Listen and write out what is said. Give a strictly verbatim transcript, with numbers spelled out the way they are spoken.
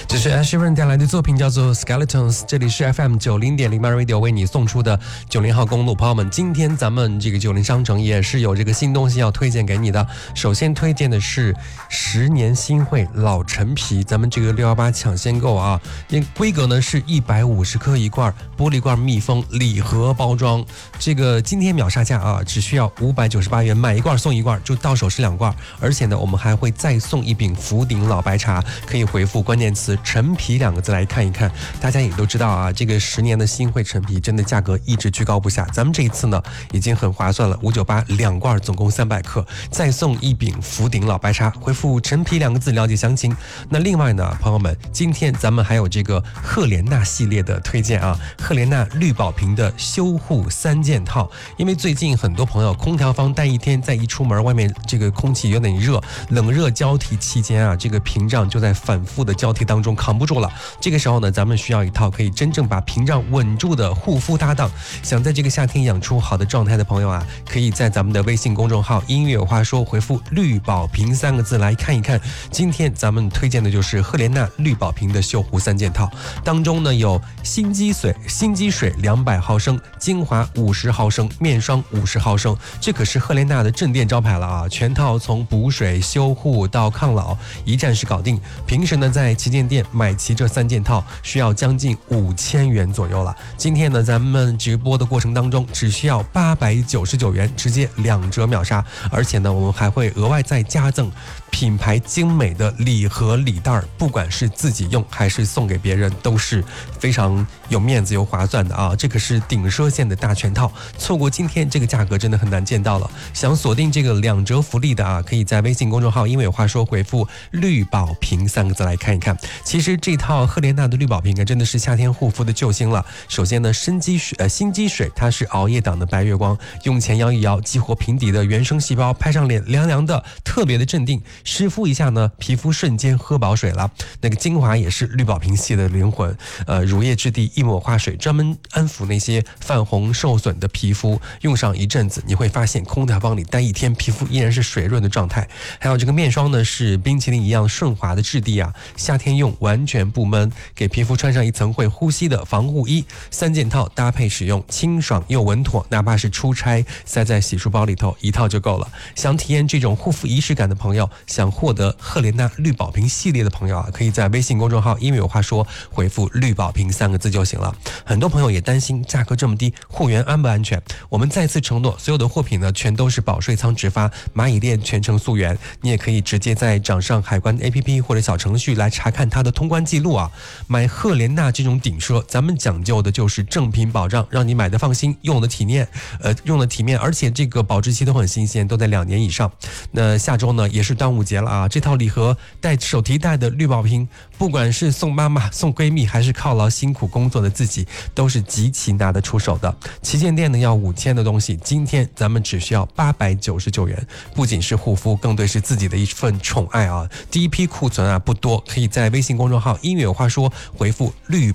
这是 Ed Sheeran 带来的作品叫做 Skeletons， 这里是 F M 九零点零 My Radio 为你送出的九零号公路。朋友们，今天咱们这个九零商城也是有这个新东西要推荐给你的。首先推荐的是十年新会老陈皮，咱们这个六一八抢先购啊，那规格呢是一百五十克一罐，玻璃罐密封礼盒包装，这个今天秒杀价啊，只需要五百九十八元，买一罐送一罐，就到手是两罐。而且呢，我们还会再送一瓶福鼎老白茶，可以回复关键词陈皮两个字来看一看。大家也都知道啊，这个十年的新会陈皮真的价格一直居高不下，咱们这一次呢已经很划算了，五百九十八两罐总共三百克，再送一饼福鼎老白茶，回复陈皮两个字了解详情。那另外呢，朋友们，今天咱们还有这个赫莲娜系列的推荐啊，赫莲娜绿宝瓶的修护三件套。因为最近很多朋友空调房待一天，再一出门外面这个空气有点热，冷热交替期间啊，这个屏障就在反复的交替当中扛不住了。这个时候呢，咱们需要一套可以真正把屏障稳住的护肤搭档。想在这个夏天养出好的状态的朋友啊，可以在咱们的微信公众号音乐有话说回复绿宝瓶三个字来看一看。今天咱们推荐的就是赫莲娜绿宝瓶的修护三件套，当中呢有心肌水心肌水两百毫升，精华五十毫升，面霜五十毫升，这可是赫莲娜的镇店招牌了啊！全套从补水修护到抗老一站式搞定。平时呢在旗舰店买齐这三件套需要将近五千元左右了。今天呢咱们直播的过程当中只需要八百九十九元，直接两折秒杀。而且呢我们还会额外再加赠品牌精美的礼盒礼袋，不管是自己用还是送给别人都是非常有面子又划算的啊！这可是顶奢线的大全套，错过今天这个价格真的很难见到了。想锁定这个两折福利的啊，可以在微信公众号因为有话说回复绿宝瓶三个字来看一看。其实这套赫莲娜的绿宝瓶啊，真的是夏天护肤的救星了。首先呢，深肌水呃心肌水它是熬夜党的白月光，用前摇一摇，激活瓶底的原生细胞，拍上脸凉凉的，特别的镇定。湿敷一下呢，皮肤瞬间喝饱水了。那个精华也是绿宝瓶系的灵魂，呃，乳液质地一抹化水，专门安抚那些泛红受损的皮肤。用上一阵子，你会发现空调房里待一天，皮肤依然是水润的状态。还有这个面霜呢，是冰淇淋一样顺滑的质地啊，夏天用完全不闷，给皮肤穿上一层会呼吸的防护衣。三件套搭配使用，清爽又稳妥，哪怕是出差塞在洗漱包里头，一套就够了。想体验这种护肤仪式感的朋友，想获得赫莲娜绿宝瓶系列的朋友啊，可以在微信公众号因为有话说回复绿宝瓶三个字就行了。很多朋友也担心价格这么低，货源安不安全？我们再次承诺，所有的货品呢全都是保税仓直发，蚂蚁链全程溯源。你也可以直接在掌上海关 A P P 或者小程序来查看它的通关记录啊。买赫莲娜这种顶奢，咱们讲究的就是正品保障，让你买的放心，用的体面，呃，用的体面，而且这个保质期都很新鲜，都在两年以上。那下周呢也是端午节了啊，这套礼盒带手提袋的绿宝瓶，不管是送妈妈、送闺蜜，还是犒劳辛苦工作的自己，都是极其拿得出手的。旗舰店呢要五千的东西，今天咱们只需要八百九十九元，不仅是护肤，更对是自己的一份宠爱啊！第一批库存啊不多，可以在微信公众号音乐有话说回复绿